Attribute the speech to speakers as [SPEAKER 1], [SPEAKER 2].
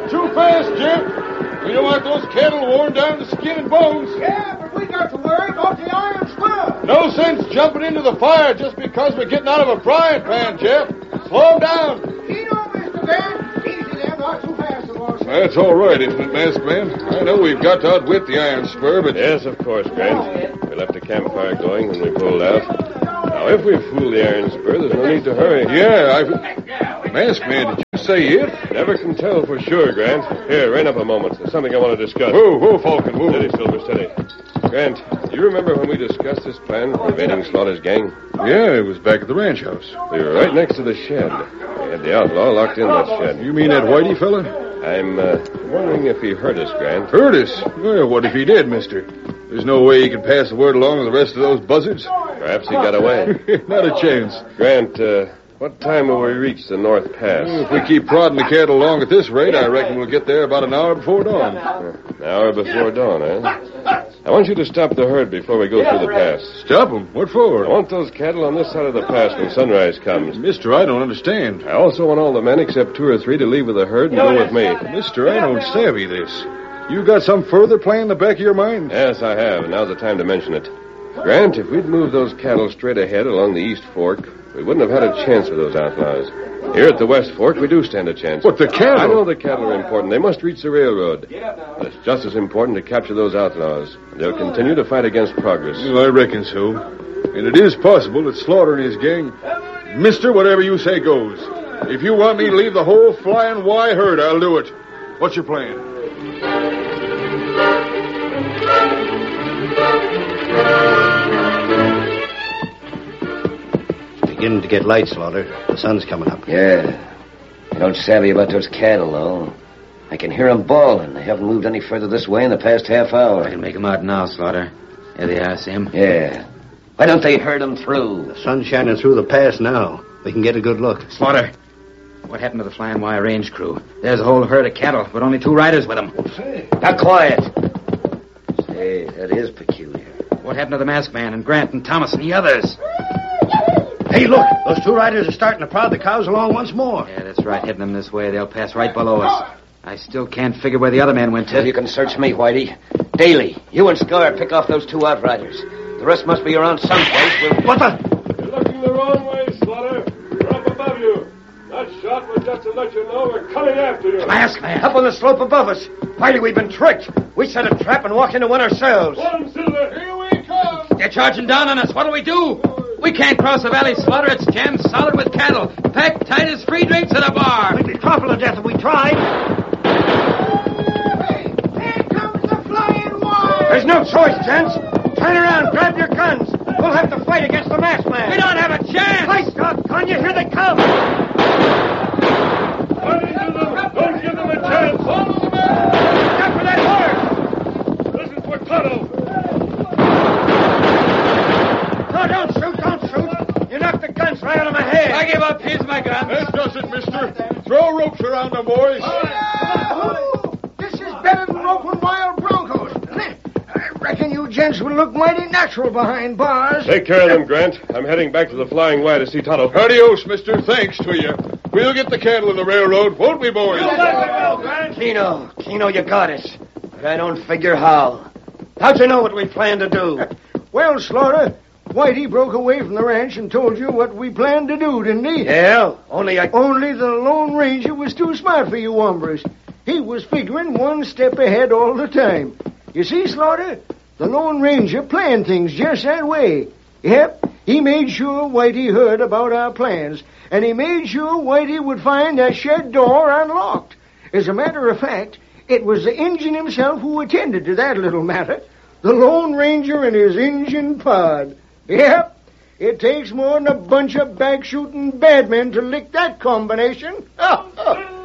[SPEAKER 1] too fast, Jeff. We don't want those cattle worn down to skin and bones.
[SPEAKER 2] Yeah, but we got to worry about the iron spur.
[SPEAKER 1] No sense jumping into the fire just because we're getting out of a frying pan, Jeff. Slow down.
[SPEAKER 2] You know, Mr. Ben, easy there, not too fast, boss.
[SPEAKER 1] That's all right, isn't it, Masked Man? I know we've got to outwit the iron spur, but...
[SPEAKER 3] Yes, of course, Grant. We left the campfire going when we pulled out. Now, if we fool the iron spur, there's no need to hurry.
[SPEAKER 1] Yeah, Masked Man, did you say if?
[SPEAKER 3] Never can tell for sure, Grant. Here, rein up a moment. There's something I want to discuss.
[SPEAKER 1] Whoa, Falcon, whoa.
[SPEAKER 3] Steady, Silver, steady. Grant, do you remember when we discussed this plan for invading Slaughter's gang?
[SPEAKER 1] Yeah, it was back at the ranch house.
[SPEAKER 3] We were right next to the shed. We had the outlaw locked in that shed.
[SPEAKER 1] You mean that Whitey fella?
[SPEAKER 3] I'm wondering if he heard us, Grant.
[SPEAKER 1] Heard us? Well, what if he did, mister? There's no way he can pass the word along to the rest of those buzzards.
[SPEAKER 3] Perhaps he got away.
[SPEAKER 1] Not a chance.
[SPEAKER 3] Grant, what time will we reach the North Pass?
[SPEAKER 1] If we keep prodding the cattle along at this rate, I reckon we'll get there about an hour before dawn.
[SPEAKER 3] An hour before dawn, eh? I want you to stop the herd before we go through the pass.
[SPEAKER 1] Stop them? What for?
[SPEAKER 3] I want those cattle on this side of the pass when sunrise comes.
[SPEAKER 1] Mister, I don't understand.
[SPEAKER 3] I also want all the men except 2 or 3 to leave with the herd and go with me.
[SPEAKER 1] Mister, I don't savvy this. You got some further plan in the back of your mind?
[SPEAKER 3] Yes, I have, and now's the time to mention it. Grant, if we'd moved those cattle straight ahead along the East Fork, we wouldn't have had a chance with those outlaws. Here at the West Fork, we do stand a chance.
[SPEAKER 1] What, the cattle?
[SPEAKER 3] I know the cattle are important. They must reach the railroad. But it's just as important to capture those outlaws. They'll continue to fight against progress.
[SPEAKER 1] Well, I reckon so. And it is possible that Slaughter and his gang... Mister, whatever you say goes. If you want me to leave the whole Flying Y herd, I'll do it. What's your plan?
[SPEAKER 4] Beginning to get light, Slaughter. The sun's coming up.
[SPEAKER 5] Yeah. I don't savvy about those cattle, though. I can hear them bawling. They haven't moved any further this way in the past half hour.
[SPEAKER 6] I can make them out now, Slaughter. There they are, see 'em?
[SPEAKER 5] Yeah. Why don't they herd them through?
[SPEAKER 4] The sun's shining through the pass now. We can get a good look.
[SPEAKER 6] Slaughter, what happened to the Flying Y range crew? There's a whole herd of cattle, but only 2 riders with them.
[SPEAKER 5] Now, quiet. Say, that is peculiar.
[SPEAKER 6] What happened to the Masked Man and Grant and Thomas and the others?
[SPEAKER 4] Hey, look. Those 2 riders are starting to prod the cows along once more.
[SPEAKER 6] Yeah, that's right. Heading them this way. They'll pass right below us. I still can't figure where the other man went to.
[SPEAKER 5] Well, you can search me, Whitey. Daly, you and Scar pick off those 2 outriders. The rest must be around someplace.
[SPEAKER 4] What the?
[SPEAKER 3] You're looking the wrong way, Slaughter. We're up above you. That shot was just to let you know we're coming after you.
[SPEAKER 6] Masked Man.
[SPEAKER 2] Up on the slope above us. Whitey, we've been tricked. We set a trap and walked into one ourselves.
[SPEAKER 3] One, Silver. Here we come.
[SPEAKER 6] They're charging down on us. What'll we do? We can't cross the valley, Slaughter. It's jammed solid with cattle. Packed tight as free drinks at a bar.
[SPEAKER 4] We'd be trampled to death if we tried.
[SPEAKER 2] Hey, here comes the Flying Y. There's no choice, gents. Turn around, grab your guns. We'll have to fight against the Masked Man.
[SPEAKER 6] We don't have a chance.
[SPEAKER 2] Hey, Scott, can you hear they come?
[SPEAKER 3] Run into them. Don't give them a chance. Follow them in.
[SPEAKER 2] After that horse.
[SPEAKER 3] This is for Tonto.
[SPEAKER 2] No, don't shoot. You knocked the guns right out of my head.
[SPEAKER 6] I give up. Here's my gun.
[SPEAKER 1] That does it, mister. Throw ropes around them, boys.
[SPEAKER 2] This is better than roping wild broncos. I reckon you gents would look mighty natural behind bars.
[SPEAKER 3] Take care of them, Grant. I'm heading back to the Flying Y to see Tonto.
[SPEAKER 1] Adios, mister. Thanks to you. We'll get the cattle in the railroad, won't we, boys?
[SPEAKER 2] Keno, you got us. But I don't figure how. How'd you know what we planned to do? Well, Slaughter, Whitey broke away from the ranch and told you what we planned to do, didn't he? Yeah, only the Lone Ranger was too smart for you hombres. He was figuring one step ahead all the time. You see, Slaughter, the Lone Ranger planned things just that way. Yep, he made sure Whitey heard about our plans, and he made sure Whitey would find that shed door unlocked. As a matter of fact, it was the Injun himself who attended to that little matter. The Lone Ranger and his Injun pod. Yep, it takes more than a bunch of bag-shooting bad men to lick that combination.